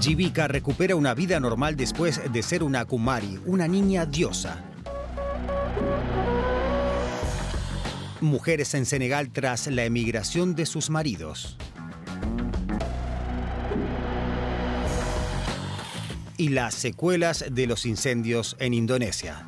Jivika recupera una vida normal después de ser una Kumari, una niña diosa. Mujeres en Senegal tras la emigración de sus maridos. Y las secuelas de los incendios en Indonesia.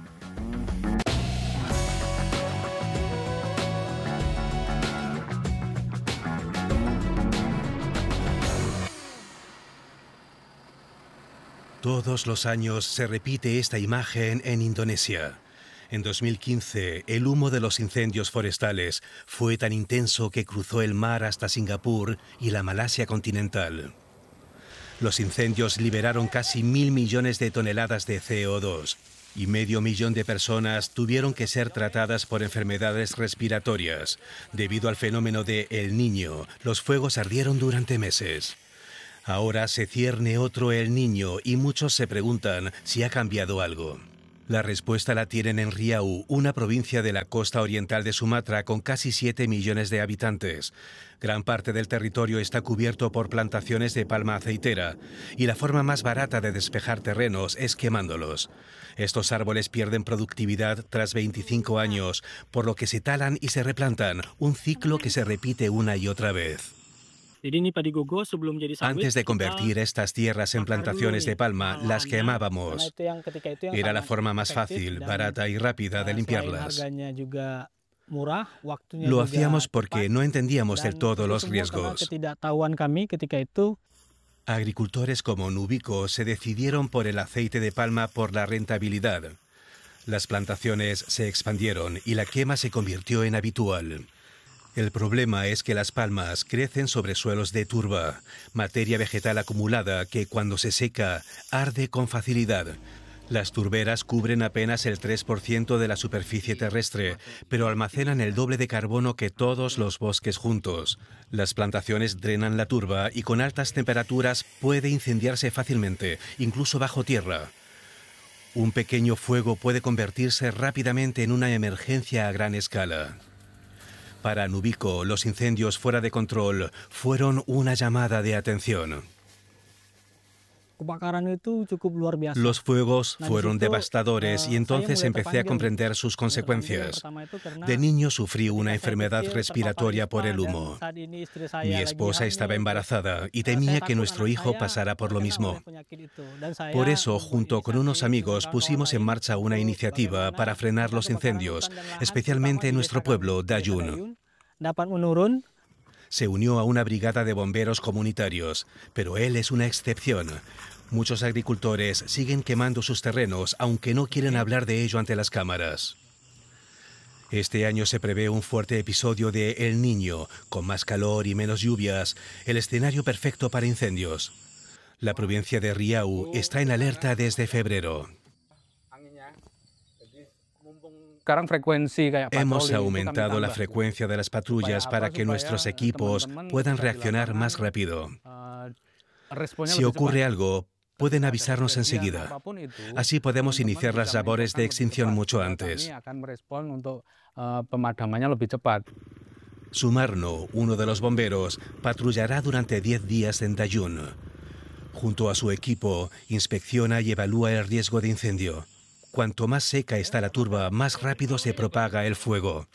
Todos los años se repite esta imagen en Indonesia. En 2015, el humo de los incendios forestales fue tan intenso que cruzó el mar hasta Singapur y la Malasia continental. Los incendios liberaron casi 1.000 millones de toneladas de CO2 y medio millón de personas tuvieron que ser tratadas por enfermedades respiratorias. Debido al fenómeno de El Niño, los fuegos ardieron durante meses. Ahora se cierne otro El Niño y muchos se preguntan si ha cambiado algo. La respuesta la tienen en Riau, una provincia de la costa oriental de Sumatra con casi 7 millones de habitantes. Gran parte del territorio está cubierto por plantaciones de palma aceitera y la forma más barata de despejar terrenos es quemándolos. Estos árboles pierden productividad tras 25 años, por lo que se talan y se replantan, un ciclo que se repite una y otra vez. Antes de convertir estas tierras en plantaciones de palma, las quemábamos. Era la forma más fácil, barata y rápida de limpiarlas. Lo hacíamos porque no entendíamos del todo los riesgos. Agricultores como Nubiko se decidieron por el aceite de palma por la rentabilidad. Las plantaciones se expandieron y la quema se convirtió en habitual. El problema es que las palmas crecen sobre suelos de turba, materia vegetal acumulada que cuando se seca arde con facilidad. Las turberas cubren apenas el 3% de la superficie terrestre, pero almacenan el doble de carbono que todos los bosques juntos. Las plantaciones drenan la turba y con altas temperaturas puede incendiarse fácilmente, incluso bajo tierra. Un pequeño fuego puede convertirse rápidamente en una emergencia a gran escala. Para Nubiko, los incendios fuera de control fueron una llamada de atención. Los fuegos fueron devastadores y entonces empecé a comprender sus consecuencias. De niño sufrí una enfermedad respiratoria por el humo. Mi esposa estaba embarazada y temía que nuestro hijo pasara por lo mismo. Por eso, junto con unos amigos, pusimos en marcha una iniciativa para frenar los incendios, especialmente en nuestro pueblo, Dayun. Se unió a una brigada de bomberos comunitarios, pero él es una excepción. Muchos agricultores siguen quemando sus terrenos, aunque no quieren hablar de ello ante las cámaras. Este año se prevé un fuerte episodio de El Niño, con más calor y menos lluvias, el escenario perfecto para incendios. La provincia de Riau está en alerta desde febrero. Hemos aumentado la frecuencia de las patrullas para que nuestros equipos puedan reaccionar más rápido. Si ocurre algo, pueden avisarnos enseguida. Así podemos iniciar las labores de extinción mucho antes. Sumarno, uno de los bomberos, patrullará durante 10 días en Dayun. Junto a su equipo, inspecciona y evalúa el riesgo de incendio. Cuanto más seca está la turba, más rápido se propaga el fuego.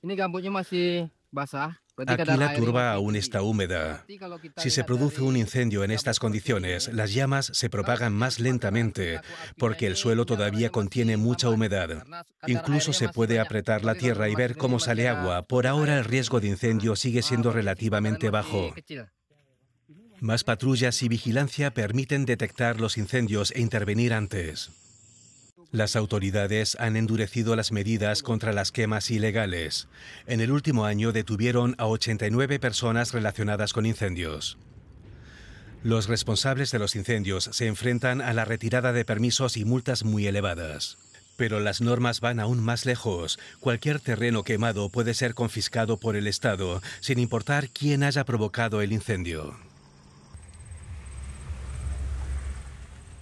Aquí la turba aún está húmeda. Si se produce un incendio en estas condiciones, las llamas se propagan más lentamente, porque el suelo todavía contiene mucha humedad. Incluso se puede apretar la tierra y ver cómo sale agua. Por ahora el riesgo de incendio sigue siendo relativamente bajo. Más patrullas y vigilancia permiten detectar los incendios e intervenir antes. Las autoridades han endurecido las medidas contra las quemas ilegales. En el último año detuvieron a 89 personas relacionadas con incendios. Los responsables de los incendios se enfrentan a la retirada de permisos y multas muy elevadas. Pero las normas van aún más lejos. Cualquier terreno quemado puede ser confiscado por el Estado, sin importar quién haya provocado el incendio.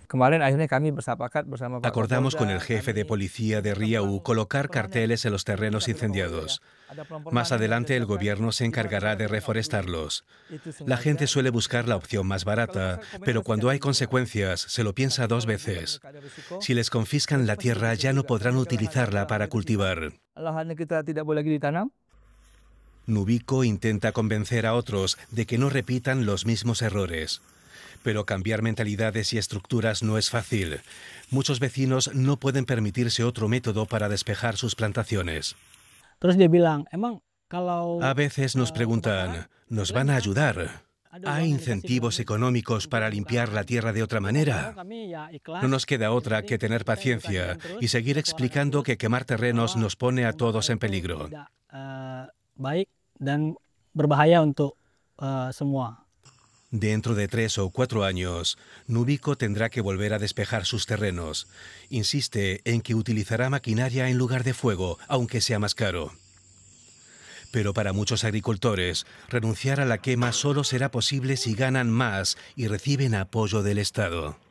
Kemarin akhirnya kami bersepakat bersama Pak Acordamos con el Kapolda, jefe de kami policía de Riau colocar carteles en los terrenos incendiados. Más adelante el gobierno se encargará de reforestarlos. La gente suele buscar la opción más barata, pero cuando hay consecuencias se lo piensa dos veces. Si les confiscan la tierra ya no podrán utilizarla para cultivar. lahannya kita tidak boleh lagi ditanam. Nubiko intenta convencer a otros de que no repitan los mismos errores. Pero cambiar mentalidades y estructuras no es fácil. Muchos vecinos no pueden permitirse otro método para despejar sus plantaciones. Terus dia bilang, emang kalau A veces nos preguntan, ¿nos van a ayudar? ¿Hay incentivos económicos para limpiar la tierra de otra manera? No nos queda otra que tener paciencia y seguir explicando que quemar terrenos nos pone a todos en peligro. Baik dan berbahaya untuk semua. Dentro de 3 o 4 años, Nubiko tendrá que volver a despejar sus terrenos. Insiste en que utilizará maquinaria en lugar de fuego, aunque sea más caro. Pero para muchos agricultores, renunciar a la quema solo será posible si ganan más y reciben apoyo del Estado.